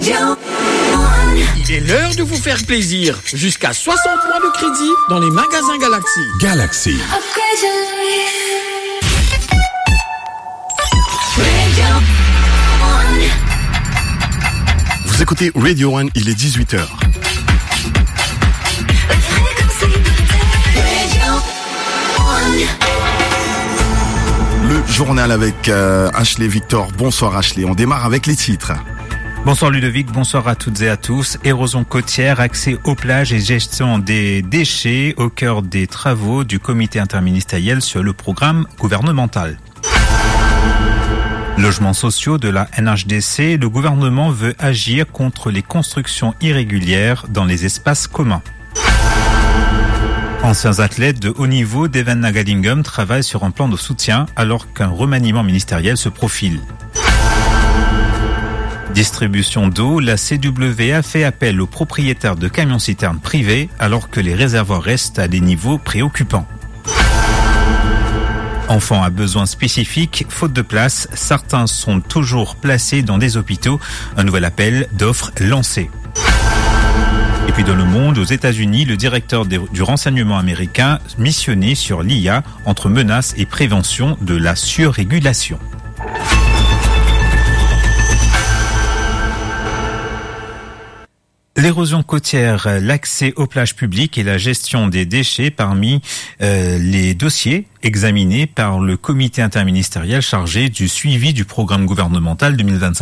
Il est l'heure de vous faire plaisir. Jusqu'à 60 mois de crédit dans les magasins Galaxy. Galaxy. Vous écoutez Radio One, il est 18h. Le journal avec Ashley Victor. Bonsoir Ashley, on démarre avec les titres. Bonsoir Ludovic, bonsoir à toutes et à tous. Érosion côtière, accès aux plages et gestion des déchets au cœur des travaux du comité interministériel sur le programme gouvernemental. Logements sociaux de la NHDC, le gouvernement veut agir contre les constructions irrégulières dans les espaces communs. Anciens athlètes de haut niveau d'Even Naghalingam travaillent sur un plan de soutien alors qu'un remaniement ministériel se profile. Distribution d'eau, la CWA fait appel aux propriétaires de camions-citernes privés alors que les réservoirs restent à des niveaux préoccupants. Enfants à besoins spécifiques, faute de place, certains sont toujours placés dans des hôpitaux. Un nouvel appel d'offres lancé. Et puis dans le monde, aux États-Unis, le directeur du renseignement américain missionné sur l'IA entre menaces et prévention de la surrégulation. L'érosion côtière, l'accès aux plages publiques et la gestion des déchets parmi les dossiers examinés par le comité interministériel chargé du suivi du programme gouvernemental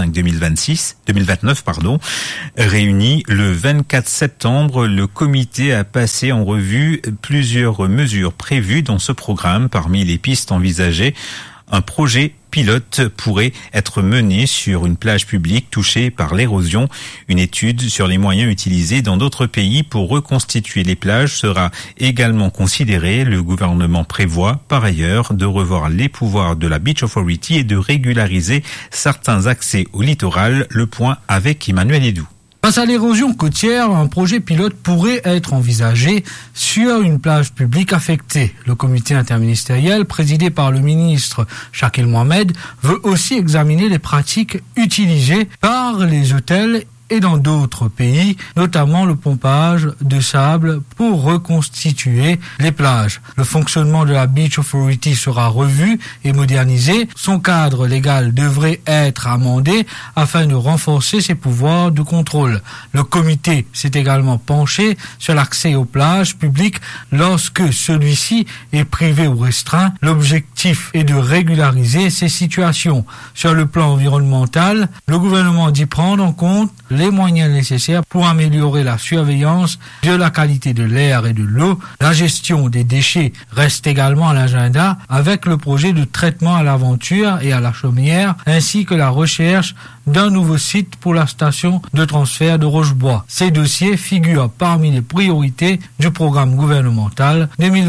2025-2029, réuni le 24 septembre. Le comité a passé en revue plusieurs mesures prévues dans ce programme. Parmi les pistes envisagées, un projet pilote pourrait être mené sur une plage publique touchée par l'érosion. Une étude sur les moyens utilisés dans d'autres pays pour reconstituer les plages sera également considérée. Le gouvernement prévoit par ailleurs de revoir les pouvoirs de la Beach Authority et de régulariser certains accès au littoral. Le point avec Emmanuel Edou. Face à l'érosion côtière, un projet pilote pourrait être envisagé sur une plage publique affectée. Le comité interministériel, présidé par le ministre Shakil Mohamed, veut aussi examiner les pratiques utilisées par les hôtels et dans d'autres pays, notamment le pompage de sable pour reconstituer les plages. Le fonctionnement de la Beach Authority sera revu et modernisé. Son cadre légal devrait être amendé afin de renforcer ses pouvoirs de contrôle. Le comité s'est également penché sur l'accès aux plages publiques lorsque celui-ci est privé ou restreint. L'objectif est de régulariser ces situations. Sur le plan environnemental, le gouvernement dit prendre en compte les moyens nécessaires pour améliorer la surveillance de la qualité de l'air et de l'eau. La gestion des déchets reste également à l'agenda avec le projet de traitement à l'Aventure et à la Chaumière, ainsi que la recherche d'un nouveau site pour la station de transfert de Rochebois. Ces dossiers figurent parmi les priorités du programme gouvernemental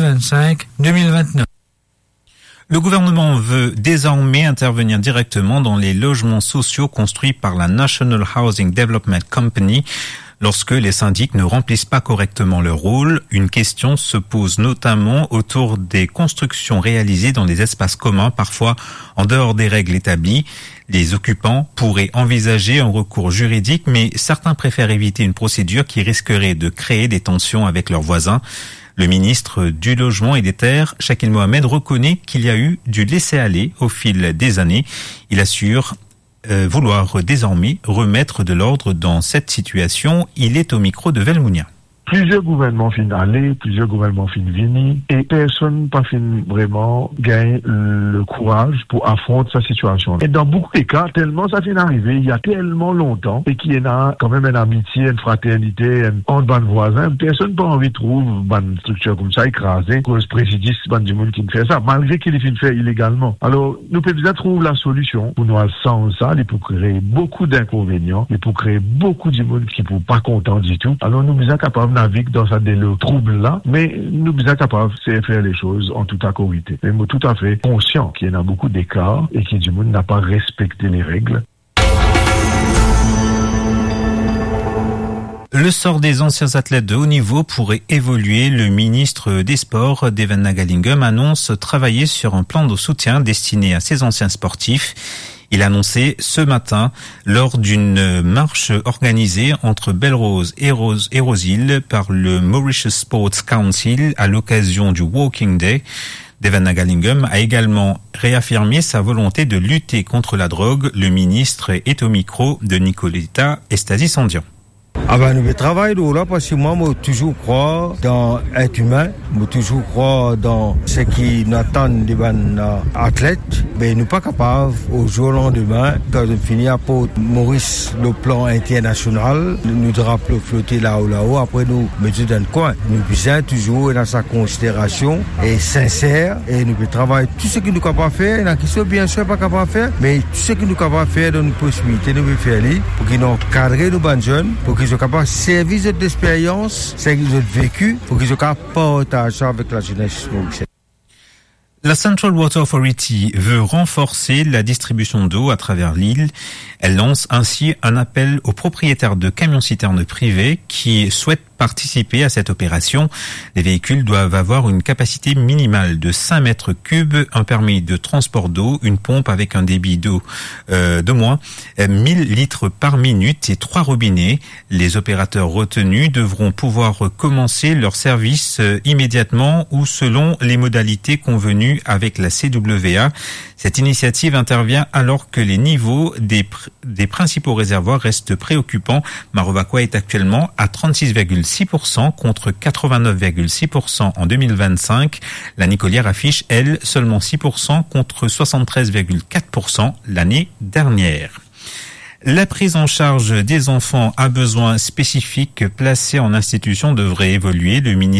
2025-2029. Le gouvernement veut désormais intervenir directement dans les logements sociaux construits par la National Housing Development Company lorsque les syndics ne remplissent pas correctement leur rôle. Une question se pose notamment autour des constructions réalisées dans des espaces communs, parfois en dehors des règles établies. Les occupants pourraient envisager un recours juridique, mais certains préfèrent éviter une procédure qui risquerait de créer des tensions avec leurs voisins. Le ministre du Logement et des Terres, Shakil Mohamed, reconnaît qu'il y a eu du laisser-aller au fil des années. Il assure vouloir désormais remettre de l'ordre dans cette situation. Il est au micro de Velmounia. Plusieurs gouvernements finissent aller, plusieurs gouvernements finissent venir, et personne pas finit vraiment gagner le courage pour affronter sa situation. Et dans beaucoup de cas, tellement ça finit arriver, il y a tellement longtemps, et qu'il y a quand même une amitié, une fraternité, entre ban voisins, personne pas envie de trouver une structure comme ça écrasée, cause préjudice du monde qui fait ça, malgré qu'il est fait illégalement. Alors, nous pouvons déjà trouver la solution pour nous sans ça, et pour créer beaucoup d'inconvénients, et pour créer beaucoup de monde qui ne sont pas contents du tout. Alors, nous sommes capables navigue dans le trouble-là, mais nous sommes capables de faire les choses en toute accorité. Mais nous tout à fait conscients qu'il y en a beaucoup d'écarts et que du monde n'a pas respecté les règles. Le sort des anciens athlètes de haut niveau pourrait évoluer. Le ministre des Sports, Even Naghalingam, annonce travailler sur un plan de soutien destiné à ces anciens sportifs. Il a annoncé ce matin lors d'une marche organisée entre Belrose et Roseville par le Mauritius Sports Council à l'occasion du Walking Day. Devan Nagalingam a également réaffirmé sa volonté de lutter contre la drogue. Le ministre est au micro de Nicoletta Estasi-Sandian. Nous travaillons là parce que moi, je toujours crois dans l'être humain, je toujours crois dans ce qui nous attend des athlètes, mais nous pas capables au jour au lendemain, quand on finit à Port Maurice, le plan international, nous drapeaux flotter là-haut, après nous mettons dans le coin. Nous besoin toujours dans sa considération et sincère, et nous travaillons tout ce que nous sommes capables de faire, il y en a qui sont bien sûr pas capables de faire, mais tout ce que nous sommes capables de faire dans nos possibilités, nous pouvons faire pour qu'ils nous cadrent nos bonnes jeunes, pour qu'ils soient capables de servir de l'expérience, c'est qu'ils ont vécu, pour qu'ils soient capables de partager avec la jeunesse mauricienne. La Central Water Authority veut renforcer la distribution d'eau à travers l'île. Elle lance ainsi un appel aux propriétaires de camions-citernes privés qui souhaitent participer à cette opération. Les véhicules doivent avoir une capacité minimale de 5 mètres cubes, un permis de transport d'eau, une pompe avec un débit d'eau de moins 1000 litres par minute et 3 robinets. Les opérateurs retenus devront pouvoir commencer leur service immédiatement ou selon les modalités convenues avec la CWA. Cette initiative intervient alors que les niveaux des principaux réservoirs restent préoccupants. Marovakwa est actuellement à 36,6% contre 89,6% en 2025. La Nicolière affiche, elle, seulement 6% contre 73,4% l'année dernière. La prise en charge des enfants à besoins spécifiques placés en institution devrait évoluer. Le ministère